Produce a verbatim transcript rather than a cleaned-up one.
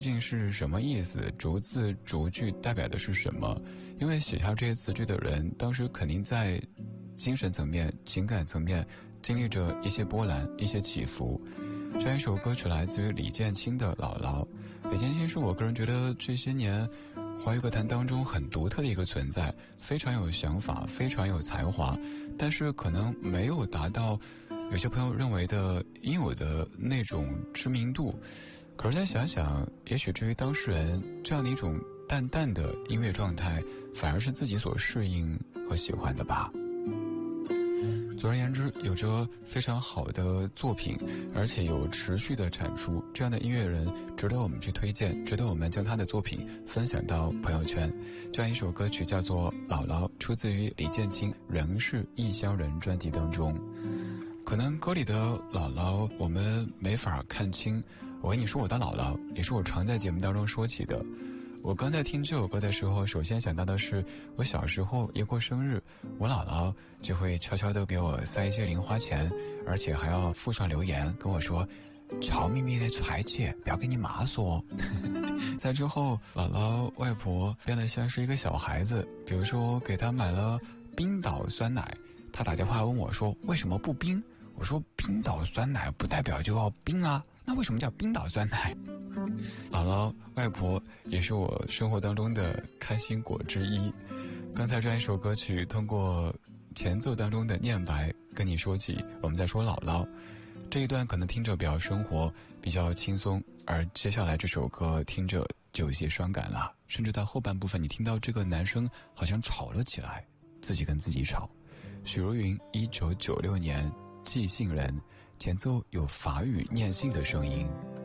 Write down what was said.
究竟是什么意思？逐字逐句代表的是什么？因为写下这些词句的人，当时肯定在精神层面、情感层面经历着一些波澜、一些起伏。这样一首歌曲来自于李建清的《姥姥》。李建清是我个人觉得这些年华语歌坛当中很独特的一个存在，非常有想法，非常有才华，但是可能没有达到有些朋友认为的应有的那种知名度。可是再想想，也许至于当事人，这样的一种淡淡的音乐状态，反而是自己所适应和喜欢的吧。总而言之，有着非常好的作品，而且有持续的产出，这样的音乐人值得我们去推荐，值得我们将他的作品分享到朋友圈。这样一首歌曲叫做《姥姥》，出自于李建清《仍是异乡人》专辑当中。可能歌里的姥姥我们没法看清，我跟你说我的姥姥也是我常在节目当中说起的。我刚在听这首歌的时候，首先想到的是我小时候一过生日，我姥姥就会悄悄地给我塞一些零花钱，而且还要附上留言跟我说悄咪咪的揣起，不要跟你妈说。在之后姥姥外婆变得像是一个小孩子，比如说给她买了冰岛酸奶，她打电话问我说为什么不冰，我说冰岛酸奶不代表就要冰啊，那为什么叫冰岛酸奶？姥姥外婆也是我生活当中的开心果之一。刚才这样一首歌曲通过前奏当中的念白跟你说起我们在说姥姥，这一段可能听着比较生活比较轻松，而接下来这首歌听着就有些伤感了，甚至到后半部分你听到这个男生好像吵了起来，自己跟自己吵。许茹芸一九九六年寄信人，前奏有法语念信的声音。